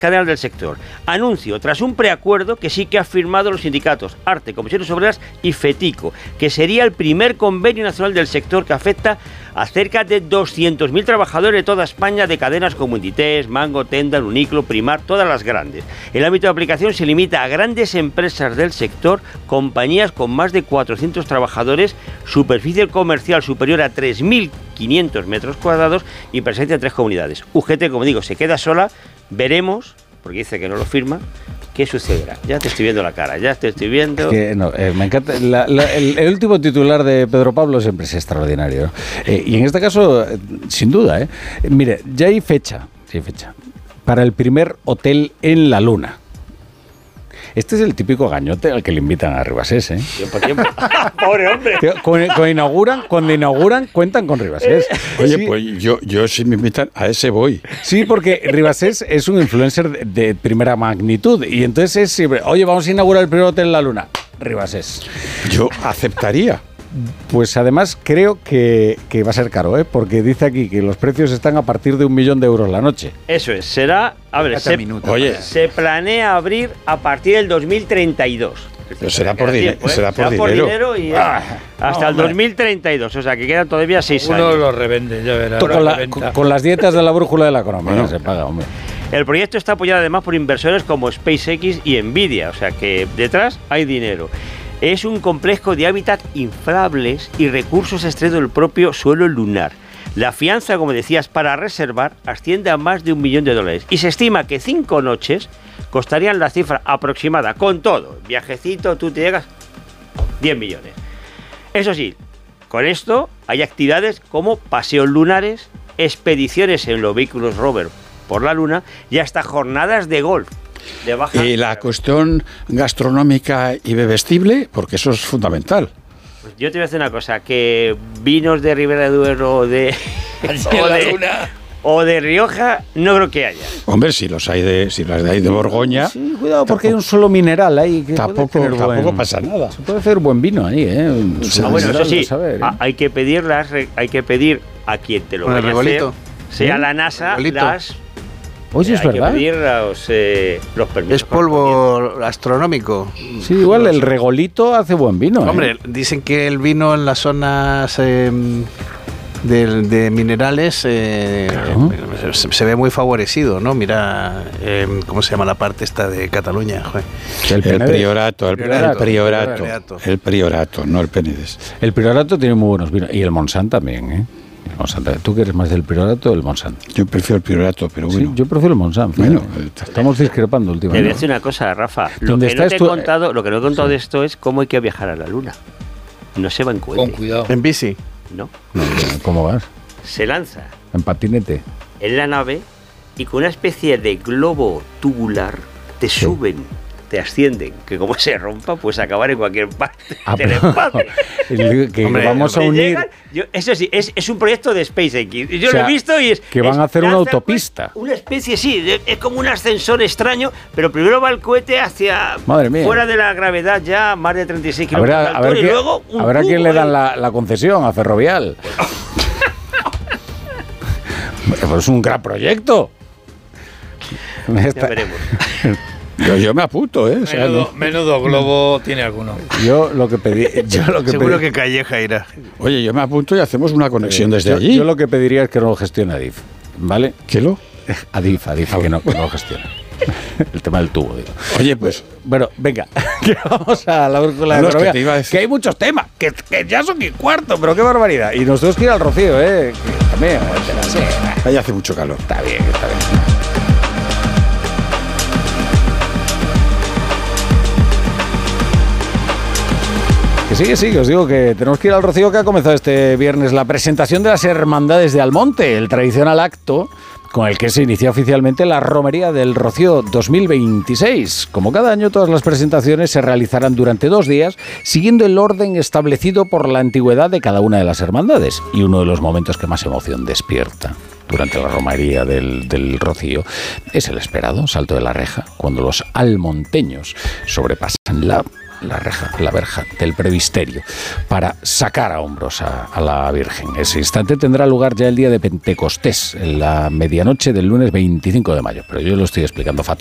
general del sector. Anuncio, tras un preacuerdo que sí que ha firmado los sindicatos ARTE, Comisiones Obreras y FETICO, que sería el primer convenio nacional del sector que afecta a cerca de 200.000 trabajadores de toda España, de cadenas como Inditex, Mango, Tendal, Uniqlo, Primar, todas las grandes. El ámbito de aplicación se limita a grandes empresas del sector, compañías con más de 400 trabajadores, superficie comercial superior a 3.500 metros cuadrados y presencia en 3 comunidades. UGT, como digo, se queda sola. Veremos, porque dice que no lo firma, qué sucederá. Ya te estoy viendo la cara, ya te estoy viendo. Que no, me encanta. El último titular de Pedro Pablo siempre es extraordinario, ¿no? Y en este caso, sin duda, mire, ya hay fecha para el primer hotel en la Luna. Este es el típico gañote al que le invitan a Ribasés, ¿eh? Tiempo. Pobre hombre. Cuando inauguran, cuentan con Ribasés. Oye, sí. Pues yo si me invitan, a ese voy. Sí, porque Ribasés es un influencer de primera magnitud. Y entonces es siempre, oye, vamos a inaugurar el primer hotel en la Luna. Ribasés. Yo aceptaría. Pues además creo que va a ser caro, ¿eh? Porque dice aquí que los precios están a partir de 1.000.000 euros la noche. Eso es, será... A ver, se planea abrir a partir del 2032. Pero será por dinero. Y hasta el 2032, o sea que quedan todavía 6 años. Uno lo revende, ya verás. Con las dietas de la brújula de la economía, bueno, se paga, hombre. El proyecto está apoyado además por inversores como SpaceX y Nvidia, o sea que detrás hay dinero. Es un complejo de hábitat inflables y recursos extraídos del propio suelo lunar. La fianza, como decías, para reservar asciende a más de $1.000.000 y se estima que 5 noches costarían la cifra aproximada, con todo, viajecito, tú te llegas, 10 millones. Eso sí, con esto hay actividades como paseos lunares, expediciones en los vehículos rover por la luna y hasta jornadas de golf. Y la cuestión gastronómica y bebestible, porque eso es fundamental. Pues yo te voy a decir una cosa, que vinos de Ribera de Duero o de Rioja no creo que haya. Hombre, si las de ahí de Borgoña... Sí, cuidado, porque hay un solo mineral ahí. Que tampoco pasa nada. Se puede hacer buen vino ahí, ¿eh? Bueno, eso sí, hay que pedir a quien te lo vaya a hacer, sea la NASA, las... Oye, es verdad. Hay que pedir los permisos. Es polvo astronómico. Sí, igual el regolito hace buen vino. Hombre, dicen que el vino en las zonas de minerales se ve muy favorecido, ¿no? Mira, ¿cómo se llama la parte esta de Cataluña? El Priorato, no el Penedès. El Priorato tiene muy buenos vinos. Y el Montsant también, ¿eh? ¿Tú que eres más del Priorato o del Montsant? Yo prefiero el Priorato, pero bueno. Sí, yo prefiero el Montsant. Bueno, estamos discrepando últimamente. Te voy a decir una cosa, Rafa. Lo que no te he contado de esto es cómo hay que viajar a la Luna. No se va en cohete. Con cuidado. ¿En bici? No. ¿Cómo vas? Se lanza. En patinete. En la nave y con una especie de globo tubular te suben, te ascienden, que como se rompa, pues acabar en cualquier parte del espacio. Vamos a unir... Eso sí, es un proyecto de SpaceX. Yo lo he visto y es... Que van a hacer una autopista. Una especie, sí, es como un ascensor extraño, pero primero va el cohete hacia... fuera de la gravedad ya, más de 36 kilómetros de altura, y luego... A ver a quién le dan la concesión, a Ferrovial. Pues es un gran proyecto. Ya veremos. Yo me apunto, ¿eh? Menudo globo tiene alguno. Yo lo que pedí... Seguro que Calleja irá. Oye, yo me apunto y hacemos una conexión desde allí. Yo lo que pediría es que no lo gestione Adif, ¿vale? ¿Qué lo? Adif, que no lo gestione. El tema del tubo, digo. Oye, pues... Bueno, venga, que vamos a la brújula de economía, que hay muchos temas, que ya son 1:15, pero qué barbaridad. Y nos tenemos que ir al Rocío, ¿eh? Que también, ahí hace mucho calor. Está bien. Que sigue, os digo que tenemos que ir al Rocío, que ha comenzado este viernes la presentación de las Hermandades de Almonte, el tradicional acto con el que se inicia oficialmente la Romería del Rocío 2026. Como cada año, todas las presentaciones se realizarán durante 2 días, siguiendo el orden establecido por la antigüedad de cada una de las hermandades. Y uno de los momentos que más emoción despierta durante la Romería del Rocío es el esperado salto de la reja, cuando los almonteños sobrepasan la la verja del presbiterio, para sacar a hombros a la Virgen. Ese instante tendrá lugar ya el día de Pentecostés, en la medianoche del lunes 25 de mayo. Pero yo lo estoy explicando fatal.